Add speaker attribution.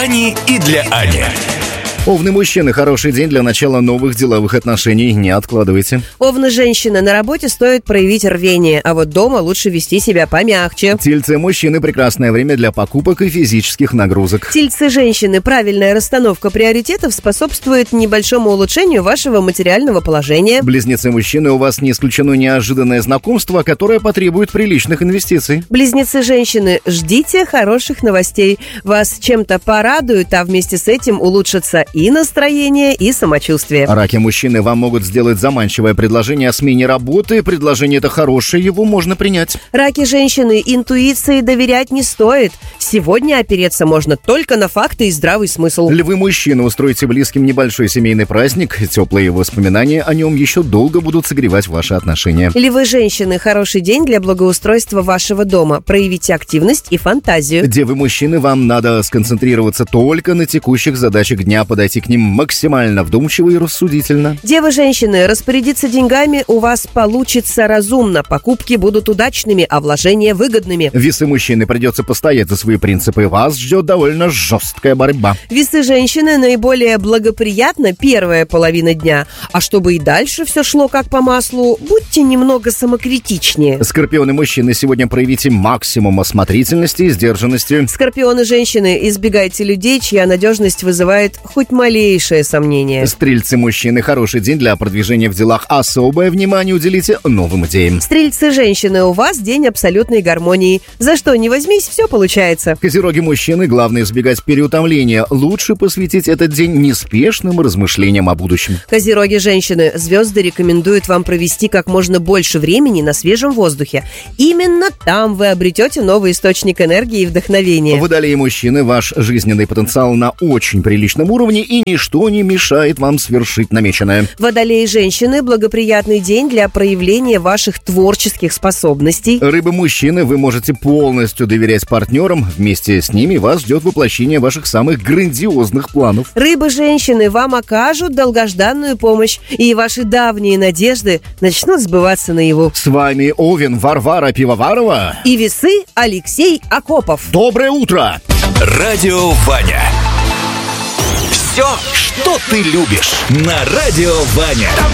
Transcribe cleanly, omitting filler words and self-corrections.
Speaker 1: Ани и для Ани.
Speaker 2: Овны мужчины, хороший день для начала новых деловых отношений. Не откладывайте.
Speaker 3: Овны женщины, на работе стоит проявить рвение, а вот дома лучше вести себя помягче.
Speaker 2: Тельцы мужчины, прекрасное время для покупок и физических нагрузок.
Speaker 3: Тельцы женщины, правильная расстановка приоритетов способствует небольшому улучшению вашего материального положения.
Speaker 2: Близнецы мужчины, у вас не исключено неожиданное знакомство, которое потребует приличных инвестиций.
Speaker 3: Близнецы женщины, ждите хороших новостей. Вас чем-то порадуют, а вместе с этим улучшится и настроение, и самочувствие.
Speaker 2: Раки мужчины, вам могут сделать заманчивое предложение о смене работы. Предложение это хорошее, его можно принять.
Speaker 3: Раки женщины, интуиции доверять не стоит. Сегодня опереться можно только на факты и здравый смысл.
Speaker 2: Львы мужчины, устройте близким небольшой семейный праздник. Теплые воспоминания о нем еще долго будут согревать ваши отношения.
Speaker 3: Львы женщины, хороший день для благоустройства вашего дома. Проявите активность и фантазию.
Speaker 2: Девы мужчины, вам надо сконцентрироваться только на текущих задачах дня, подойти к ним максимально вдумчиво и рассудительно.
Speaker 3: Девы женщины, распорядиться деньгами у вас получится разумно. Покупки будут удачными, а вложения выгодными.
Speaker 2: Весы мужчины, придется постоять за свои принципы. Вас ждет довольно жесткая борьба.
Speaker 3: Весы женщины, наиболее благоприятна первая половина дня. А чтобы и дальше все шло как по маслу, будьте немного самокритичнее.
Speaker 2: Скорпионы мужчины, сегодня проявите максимум осмотрительности и сдержанности.
Speaker 3: Скорпионы женщины, избегайте людей, чья надежность вызывает хоть малейшее сомнение.
Speaker 2: Стрельцы мужчины, хороший день для продвижения в делах. Особое внимание уделите новым идеям.
Speaker 3: Стрельцы женщины, у вас день абсолютной гармонии. За что не возьмись, все получается.
Speaker 2: Козероги мужчины, главное избегать переутомления. Лучше посвятить этот день неспешным размышлениям о будущем.
Speaker 3: Козероги женщины, звезды рекомендуют вам провести как можно больше времени на свежем воздухе. Именно там вы обретете новый источник энергии и вдохновения.
Speaker 2: Водолеи мужчины, ваш жизненный потенциал на очень приличном уровне, и ничто не мешает вам свершить намеченное.
Speaker 3: Водолеи женщины, благоприятный день для проявления ваших творческих способностей.
Speaker 2: Рыбы мужчины, вы можете полностью доверять партнерам. Вместе с ними вас ждет воплощение ваших самых грандиозных планов.
Speaker 3: Рыбы женщины вам окажут долгожданную помощь, и ваши давние надежды начнут сбываться наяву.
Speaker 2: С вами Овен Варвара Пивоварова
Speaker 3: и Весы Алексей Акопов.
Speaker 2: Доброе утро!
Speaker 1: Радио Ваня. Все, что ты любишь, на Радио Ваня.